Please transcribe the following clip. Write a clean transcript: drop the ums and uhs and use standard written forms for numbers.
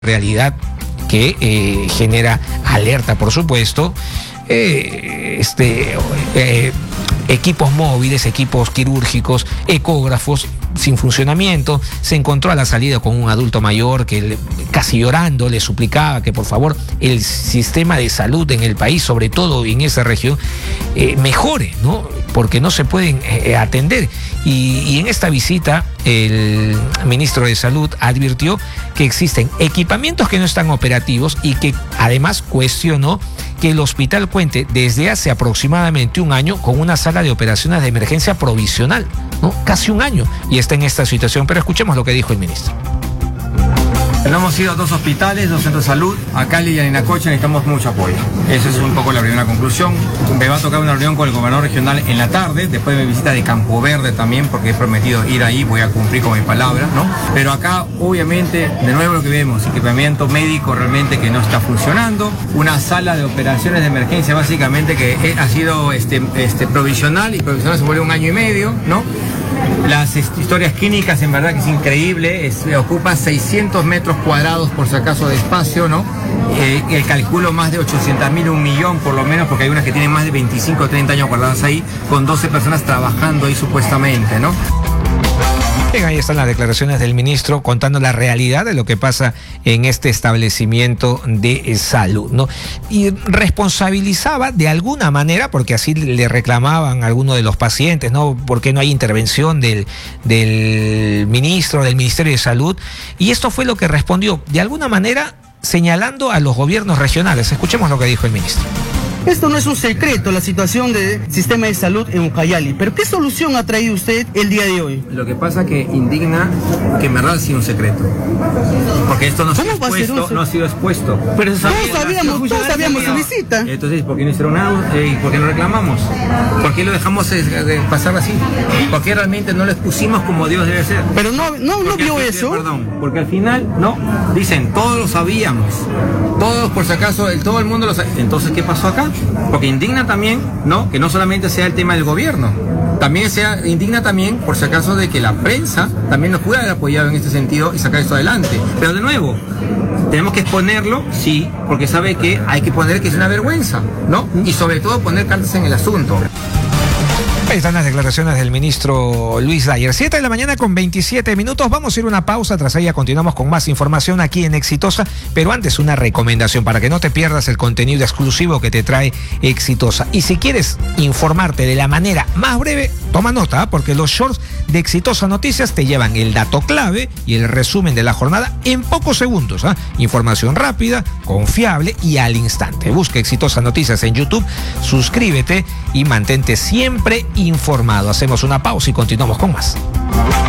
realidad que genera alerta, por supuesto. Equipos móviles, equipos quirúrgicos, ecógrafos sin funcionamiento. Se encontró a la salida con un adulto mayor que casi llorando le suplicaba que por favor el sistema de salud en el país, sobre todo en esa región, mejore, ¿no? Porque no se pueden atender. Y en esta visita el ministro de Salud advirtió que existen equipamientos que no están operativos y que además cuestionó que el hospital cuente desde hace aproximadamente un año con una sala de operaciones de emergencia provisional, ¿no? Casi un año, y está en esta situación. Pero escuchemos lo que dijo el ministro. Hemos ido a 2 hospitales, 2 centros de salud, a Cali y a Ninacocha, necesitamos mucho apoyo. Esa es un poco la primera conclusión. Me va a tocar una reunión con el gobernador regional en la tarde, después de mi visita de Campo Verde también, porque he prometido ir ahí, voy a cumplir con mi palabra, ¿no? Pero acá, obviamente, de nuevo lo que vemos, equipamiento médico realmente que no está funcionando, una sala de operaciones de emergencia básicamente que ha sido provisional, y provisional se vuelve 1 año y medio, ¿no? Las historias clínicas, en verdad que es increíble, ocupa 600 metros cuadrados por si acaso de espacio, ¿no? El calculo más de 800.000, 1 millón por lo menos, porque hay unas que tienen más de 25 o 30 años guardadas ahí, con 12 personas trabajando ahí supuestamente, ¿no? Bien, ahí están las declaraciones del ministro contando la realidad de lo que pasa en este establecimiento de salud, ¿no? Y responsabilizaba de alguna manera, porque así le reclamaban a algunos de los pacientes, ¿no? ¿Por qué no hay intervención del ministro, del Ministerio de Salud? Y esto fue lo que respondió, de alguna manera señalando a los gobiernos regionales. Escuchemos lo que dijo el ministro. Esto no es un secreto, la situación del sistema de salud en Ucayali, pero ¿qué solución ha traído usted el día de hoy? Lo que pasa que indigna que en verdad ha sido un secreto, porque esto no, no ha sido expuesto. Pero todos sabíamos su visita. Entonces, ¿por qué no hicieron nada? ¿Por qué no reclamamos? ¿Por qué lo dejamos pasar así? ¿Por qué realmente no lo expusimos como Dios debe ser? Pero no vio eso. Perdón, porque al final, no, dicen, todos lo sabíamos, todos por si acaso, todo el mundo lo sabía. Entonces, ¿qué pasó acá? Porque indigna también, ¿no? Que no solamente sea el tema del gobierno, también indigna también por si acaso de que la prensa también nos pueda haber apoyado en este sentido y sacar esto adelante. Pero de nuevo, tenemos que exponerlo, sí, porque sabe que hay que poner que es una vergüenza, ¿no? Y sobre todo poner cartas en el asunto. Ahí están las declaraciones del ministro Luis Dyer. 7 de la mañana con 27 minutos. Vamos a ir a una pausa. Tras ella continuamos con más información aquí en Exitosa. Pero antes una recomendación para que no te pierdas el contenido exclusivo que te trae Exitosa. Y si quieres informarte de la manera más breve, toma nota, porque los shorts de Exitosa Noticias te llevan el dato clave y el resumen de la jornada en pocos segundos. Información rápida, confiable y al instante. Busca Exitosa Noticias en YouTube, suscríbete y mantente siempre informado. Hacemos una pausa y continuamos con más.